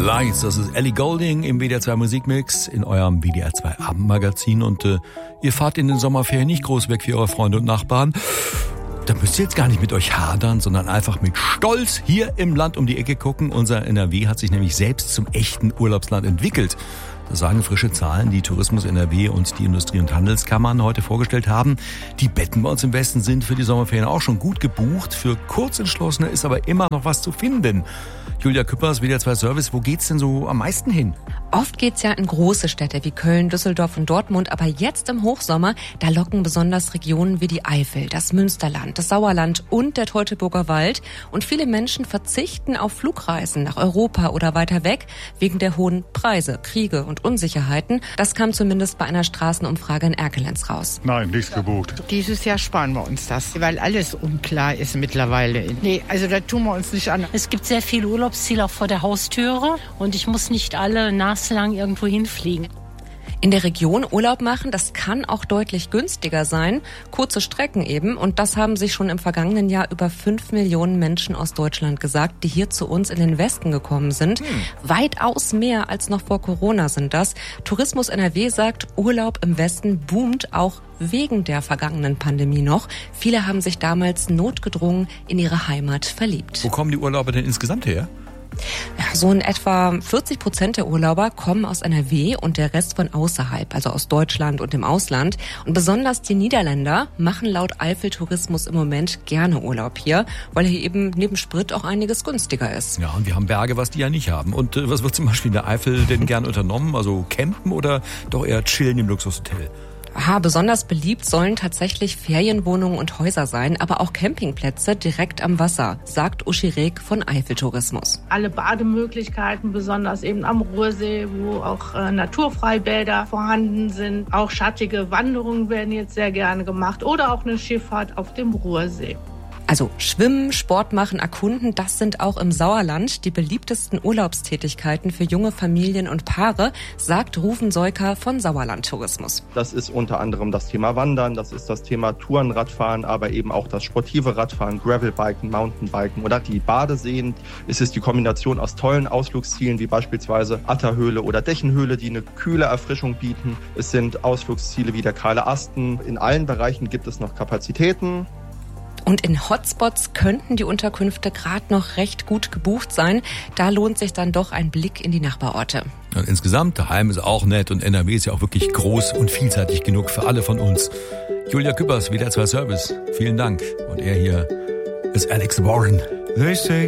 Lights, das ist Ellie Goulding im WDR 2 Musikmix in eurem WDR 2 Abendmagazin und ihr fahrt in den Sommerferien nicht groß weg wie eure Freunde und Nachbarn. Da müsst ihr jetzt gar nicht mit euch hadern, sondern einfach mit Stolz hier im Land um die Ecke gucken. Unser NRW hat sich nämlich selbst zum echten Urlaubsland entwickelt. Das sagen frische Zahlen, die Tourismus NRW und die Industrie- und Handelskammern heute vorgestellt haben. Die Betten bei uns im Westen sind für die Sommerferien auch schon gut gebucht. Für Kurzentschlossene ist aber immer noch was zu finden. Julia Küppers, WDR 2 Service, wo geht's denn so am meisten hin? Oft geht's ja in große Städte wie Köln, Düsseldorf und Dortmund, aber jetzt im Hochsommer, da locken besonders Regionen wie die Eifel, das Münsterland, das Sauerland und der Teutoburger Wald. Und viele Menschen verzichten auf Flugreisen nach Europa oder weiter weg wegen der hohen Preise, Kriege und Unsicherheiten. Das kam zumindest bei einer Straßenumfrage in Erkelenz raus. Nein, nichts gebucht. Dieses Jahr sparen wir uns das, weil alles unklar ist mittlerweile. Nee, also da tun wir uns nicht an. Es gibt sehr viele Urlaubsziele auch vor der Haustüre und ich muss nicht alle naslang irgendwo hinfliegen. In der Region Urlaub machen, das kann auch deutlich günstiger sein. Kurze Strecken eben. Und das haben sich schon im vergangenen Jahr über 5 Millionen Menschen aus Deutschland gesagt, die hier zu uns in den Westen gekommen sind. Weitaus mehr als noch vor Corona sind das. Tourismus NRW sagt, Urlaub im Westen boomt auch wegen der vergangenen Pandemie noch. Viele haben sich damals notgedrungen in ihre Heimat verliebt. Wo kommen die Urlauber denn insgesamt her? Ja, so in etwa 40% der Urlauber kommen aus NRW und der Rest von außerhalb, also aus Deutschland und dem Ausland. Und besonders die Niederländer machen laut Eifel Tourismus im Moment gerne Urlaub hier, weil hier eben neben Sprit auch einiges günstiger ist. Ja, und wir haben Berge, was die ja nicht haben. Und was wird zum Beispiel in der Eifel denn gern unternommen? Also campen oder doch eher chillen im Luxushotel? Aha, besonders beliebt sollen tatsächlich Ferienwohnungen und Häuser sein, aber auch Campingplätze direkt am Wasser, sagt Uschi Reg von Eifel Tourismus. Alle Bademöglichkeiten, besonders eben am Ruhrsee, wo auch Naturfreibäder vorhanden sind. Auch schattige Wanderungen werden jetzt sehr gerne gemacht oder auch eine Schifffahrt auf dem Ruhrsee. Also Schwimmen, Sport machen, erkunden, das sind auch im Sauerland die beliebtesten Urlaubstätigkeiten für junge Familien und Paare, sagt Rufen Seuker von Sauerland Tourismus. Das ist unter anderem das Thema Wandern, das ist das Thema Tourenradfahren, aber eben auch das sportive Radfahren, Gravelbiken, Mountainbiken oder die Badeseen. Es ist die Kombination aus tollen Ausflugszielen wie beispielsweise Atterhöhle oder Dächenhöhle, die eine kühle Erfrischung bieten. Es sind Ausflugsziele wie der Kahle Asten. In allen Bereichen gibt es noch Kapazitäten. Und in Hotspots könnten die Unterkünfte gerade noch recht gut gebucht sein. Da lohnt sich dann doch ein Blick in die Nachbarorte. Und insgesamt, daheim ist auch nett und NRW ist ja auch wirklich groß und vielseitig genug für alle von uns. Julia Küppers, WDR 2 Service, vielen Dank. Und er hier ist Alex Warren.